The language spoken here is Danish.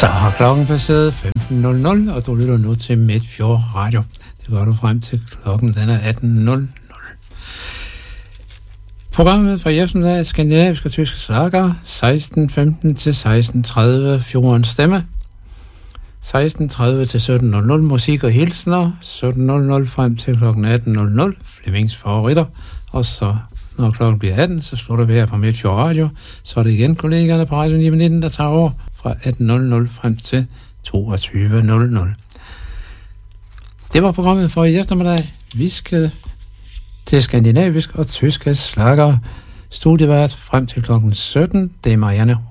Så har klokken passeret 15.00, og du lytter nu til Midtfjord Radio. Det gør du frem til klokken, den er 18.00. Programmet for i eftermiddag er skandinavisk og tysk slager, 16.15 til 16.30 Fjordens Stemme, 16.30 til 17.00 musik og hilsner, 17.00 frem til klokken 18.00 Flemmings favoritter, og så når klokken bliver 18, så slutter vi her på Midtfjord Radio, så er det igen kollegaerne på Radio 919, der tager over fra 18.00 frem til 22.00. Det var programmet for i eftermiddag. Vi skal til skandinavisk og tysk slager. Studievært frem til klokken 17. Det er Marianne